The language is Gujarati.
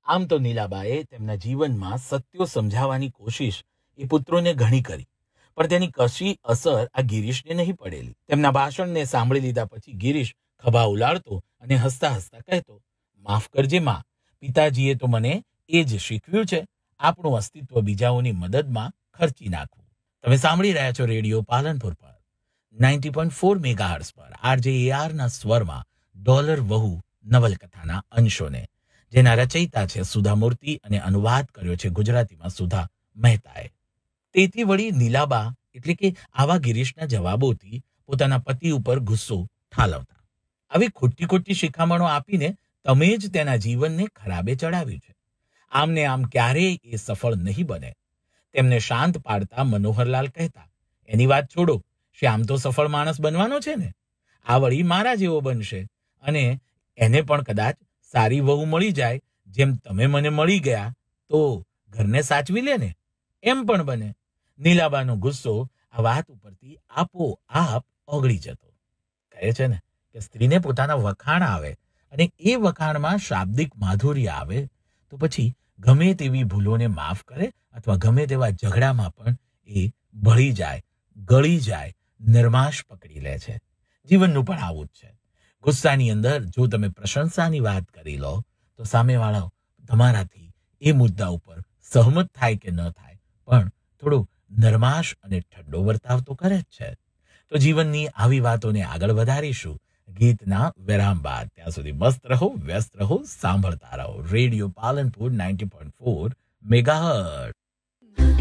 આમ તો નીલાબાએ તેમના જીવનમાં સત્યો સમજાવવાની કોશિશ એ પુત્રોને ઘણી કરી, પણ તેની કશી અસર આ ગિરીશને નહીં પડેલી. તેમના ભાષણને સાંભળી લીધા પછી ગિરીશ ખભા ઉલાળતો અને હસતા હસતા કહેતો, માફ કરજે માં, પિતાજીએ તો મને એ જ શીખવ્યું છે, આપણું અસ્તિત્વ બીજાઓની મદદમાં ખર્ચી નાખવું. તમે સાંભળી રહ્યા છો રેડિયો પાલનપુર પર 90.4 મેગાહર્ટ્ઝ પર RJARના સ્વરમાં ડોલર વહુ નવલકથાના અંશોને, જેના રચયિતા છે સુધા મૂર્તિ અને અનુવાદ કર્યો છે ગુજરાતીમાં સુધા મહેતાએ. તેથી વળી નીલાબા એટલે કે આવા ગિરીશના જવાબોથી પોતાના પતિ ઉપર ગુસ્સો ઠાલવતા. આવી ખોટી ખોટી શિખામણો આપીને તમે જ તેના જીવનને ખરાબે ચડાવ્યું છે. આમને આમ ક્યારેય એ સફળ નહીં બને. તેમને શાંત પાડતા મનોહરલાલ કહેતા, એની વાત છોડો, શ્યામ તો સફળ માણસ બનવાનો છે ને, આ વળી મારા જેવો બનશે અને એને પણ કદાચ સારી વહુ મળી જાય, જેમ તમે મને મળી ગયા તો ઘરને સાચવી લે ને, એમ પણ બને. નીલાબાનો ગુસ્સો આ વાત ઉપરથી આપોઆપ ઓગળી જતો. કહે છે ને કે સ્ત્રીને પોતાના વખાણ આવે અને એ વખાણમાં શાબ્દિક માધુર્ય આવે તો પછી ગમે તેવી ભૂલોને માફ કરે અથવા ગમે તેવા ઝઘડામાં પણ એ ભળી જાય, ગળી જાય, નિર્માશ પકડી લે છે. જીવનનું પણ આવું જ છે. ગુસ્સાની અંદર જો તમે પ્રશંસાની વાત કરી લો તો સામેવાળો તમારાથી એ મુદ્દા ઉપર સહમત થાય કે ન થાય, પણ થોડો નરમાશ અને ઠંડો વર્તાવ તો કરે જ છે. તો જીવનની આવી વાતોને આગળ વધારીશું ગીતના વિરામ બાદ. ત્યાં સુધી મસ્ત રહો, વ્યસ્ત રહો, સાંભળતા રહો રેડિયો પાલનપુર 90.4 મેગાહર્ટ્ઝ.